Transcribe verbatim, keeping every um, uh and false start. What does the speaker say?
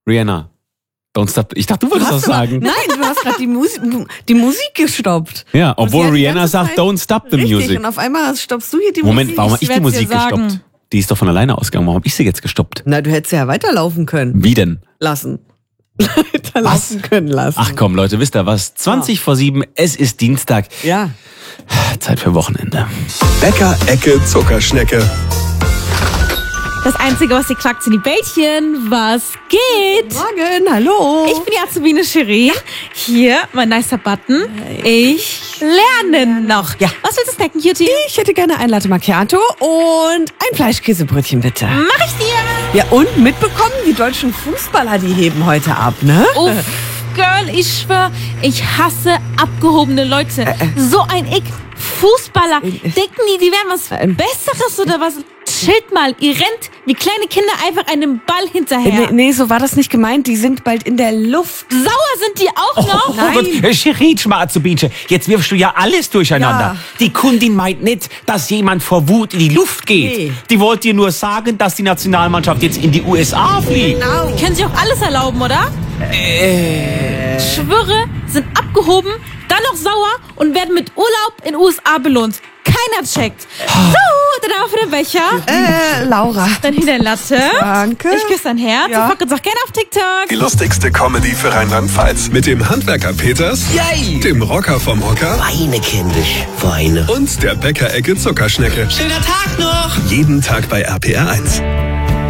Rihanna. Don't stop. Ich dachte, du wolltest das sagen. Nein, du hast gerade die, Musi die Musik gestoppt. Ja, obwohl Rihanna sagt, don't stop the richtig, music. Und auf einmal stoppst du hier die Moment, Musik. warum habe ich die Musik sagen. gestoppt? Die ist doch von alleine ausgegangen. Warum habe ich sie jetzt gestoppt? Na, du hättest ja weiterlaufen können. Wie denn? Lassen. Weiterlaufen können lassen. Ach komm, Leute, wisst ihr was? zwanzig vor sieben, es ist Dienstag. Ja. Zeit für Wochenende. Bäcker-Ecke Zuckerschnecke. Das Einzige, was ihr klagt, sind die Bällchen. Was geht? Morgen, hallo. Ich bin die Azubine Cherie. Hier, mein nicer Button. Ich lerne noch. Ja. Was willst du snacken, Cutie? Ich hätte gerne ein Latte Macchiato und ein Fleischkäsebrötchen, bitte. Mach ich dir. Ja, und mitbekommen, die deutschen Fußballer, die heben heute ab, ne? Uff, Girl, ich schwör, ich hasse abgehobene Leute. So ein Ick. Fußballer. Denken die, die wären was Besseres oder was? Chillt mal, ihr rennt wie kleine Kinder einfach einem Ball hinterher. Nee, nee, so war das nicht gemeint. Die sind bald in der Luft. Sauer sind die auch noch? Oh Gott, Cherie, Azubinche, jetzt wirfst du ja alles durcheinander. Ja. Die Kundin meint nicht, dass jemand vor Wut in die Luft geht. Nee. Die wollte dir nur sagen, dass die Nationalmannschaft jetzt in die U S A fliegt. Genau. Die können sich auch alles erlauben, oder? Äh. Schwöre, sind abgehoben, dann noch sauer und werden mit Urlaub in U S A belohnt. Keiner checkt. So, dann haben wir für den Becher. Äh, Laura. Dann hier der Latte. Danke. Ich küsse dein Herz. Ja. Ich folge uns auch gerne auf TikTok. Die lustigste Comedy für Rheinland-Pfalz. Mit dem Handwerker Peters, Yay! dem Rocker vom Hocker Weine, kindisch, Weine. und der Bäcker-Ecke Zuckerschnecke. Schöner Tag noch! Jeden Tag bei R P R eins.